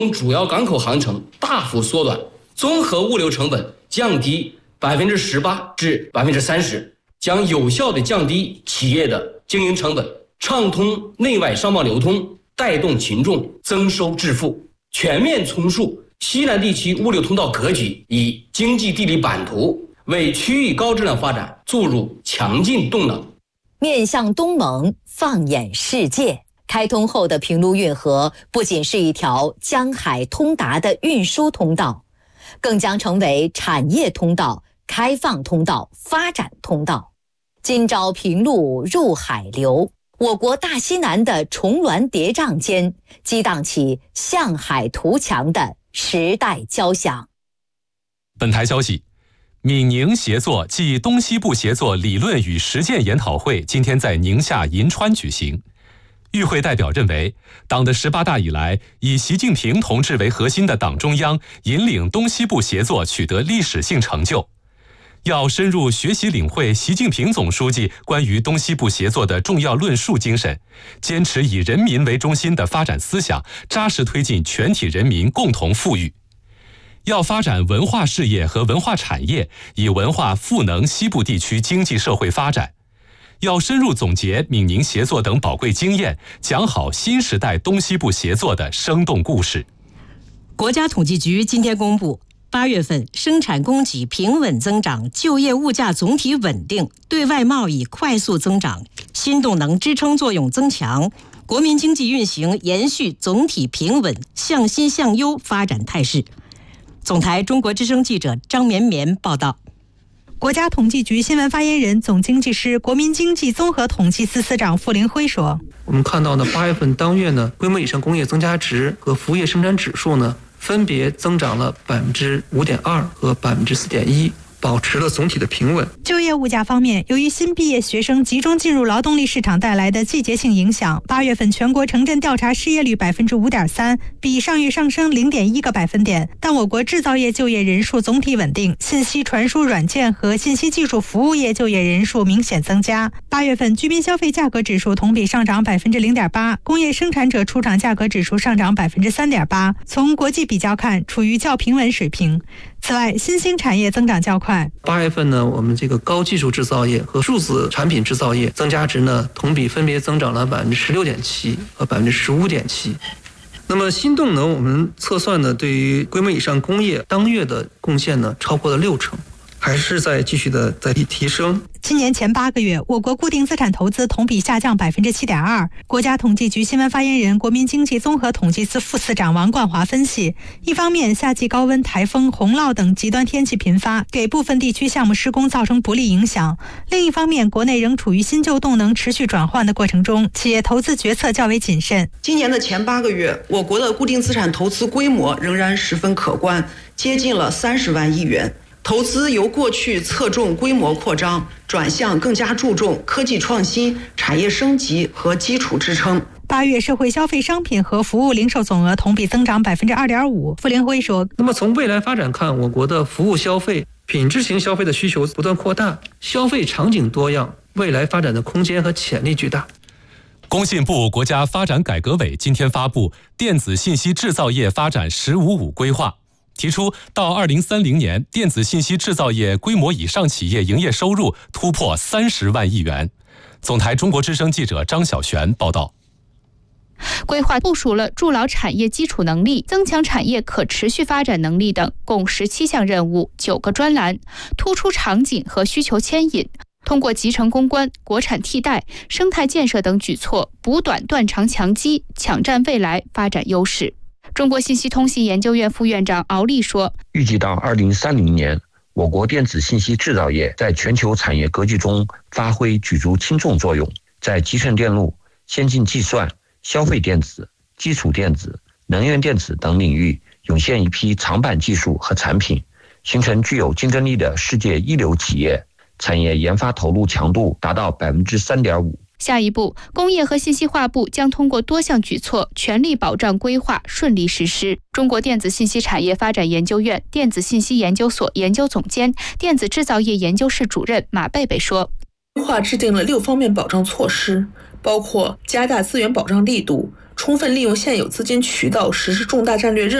主要港口航程大幅缩短，综合物流成本降低18%至30%，将有效地降低企业的经营成本，畅通内外商贸流通，带动群众增收致富，全面重塑西南地区物流通道格局，以经济地理版图为区域高质量发展注入强劲动能。 面向东盟，放眼世界。开通后的平陆运河不仅是一条江海通达的运输通道，更将成为产业通道、开放通道、发展通道。今朝平陆入海流，我国大西南的重峦叠嶂间激荡起向海图强的时代交响。 本台消息，闽宁协作暨东西部协作理论与实践研讨会今天在宁夏银川举行。与会代表认为，党的18大以来，以习近平同志为核心的党中央引领东西部协作取得历史性成就。要深入学习领会习近平总书记关于东西部协作的重要论述精神，坚持以人民为中心的发展思想，扎实推进全体人民共同富裕。要发展文化事业和文化产业，以文化赋能西部地区经济社会发展。要深入总结闽宁协作等宝贵经验，讲好新时代东西部协作的生动故事。 国家统计局今天公布，8月份生产供给平稳增长，就业物价总体稳定，对外贸易快速增长，新动能支撑作用增强，国民经济运行延续总体平稳、向新向优发展态势。总台中国之声记者张绵绵报道。 国家统计局新闻发言人、总经济师、国民经济综合统计司司长傅林辉说：“ 我们看到呢，8月份当月呢，规模以上工业增加值和服务业生产指数呢，分别增长了5.2%和4.1%。”保持了总体的平稳。 就业物价方面，由于新毕业学生集中进入劳动力市场带来的季节性影响，8月份全国城镇调查失业率5.3%，比上月上升0.1个百分点。但我国制造业就业人数总体稳定，信息传输软件和信息技术服务业就业人数明显增加。8月份居民消费价格指数同比上涨0.8%，工业生产者出厂价格指数上涨3.8%。从国际比较看，处于较平稳水平。此外，新兴产业增长较快。 8月份呢，我们这个高技术制造业和数字产品制造业增加值呢，同比分别增长了16.7%和15.7%。那么新动能我们测算呢，对于规模以上工业当月的贡献呢，超过了60%，还是在继续的在提升。 今年前8个月，我国固定资产投资同比下降7.2%。国家统计局新闻发言人、国民经济综合统计司副司长王冠华分析，一方面，夏季高温、台风、洪涝等极端天气频发，给部分地区项目施工造成不利影响；另一方面，国内仍处于新旧动能持续转换的过程中，企业投资决策较为谨慎。 今年的前8个月，我国的固定资产投资规模仍然十分可观，接近了30万亿元。投资由过去侧重规模扩张，转向更加注重科技创新、产业升级和基础支撑。 8月社会消费商品和服务零售总额同比增长2.5%。傅林辉说：“ 那么从未来发展看，我国的服务消费、品质型消费的需求不断扩大，消费场景多样，未来发展的空间和潜力巨大。” 工信部国家发展改革委今天发布《电子信息制造业发展“15+5”规划》。提出，到2030年，电子信息制造业规模以上企业营业收入突破30万亿元。总台中国之声记者张小璇报道。 规划部署了筑牢产业基础能力、增强产业可持续发展能力等共17项任务、9个专栏，突出场景和需求牵引。通过集成攻关、国产替代、生态建设等举措，补短断长强基，抢占未来发展优势。中国信息通信研究院副院长敖立说：“ 预计到2030年，我国电子信息制造业在全球产业格局中发挥举足轻重作用，在集成电路、先进计算、消费电子、基础电子、能源电子等领域涌现一批长板技术和产品，形成具有竞争力的世界一流企业，产业研发投入强度达到3.5%。” 下一步，工业和信息化部将通过多项举措，全力保障规划顺利实施。中国电子信息产业发展研究院电子信息研究所研究总监、电子制造业研究室主任马贝贝说：“ 规划制定了6方面保障措施，包括加大资源保障力度， 充分利用现有资金渠道，实施重大战略任务。